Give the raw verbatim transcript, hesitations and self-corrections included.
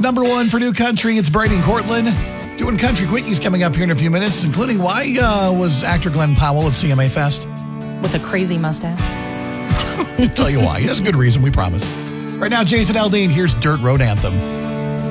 Number one for new country, it's Brady and Cortland. Doing country quickies coming up here in a few minutes, including why uh, was actor Glenn Powell at C M A Fest? With a crazy mustache. I'll tell you why. He has a good reason, we promise. Right now, Jason Aldean, here's Dirt Road Anthem.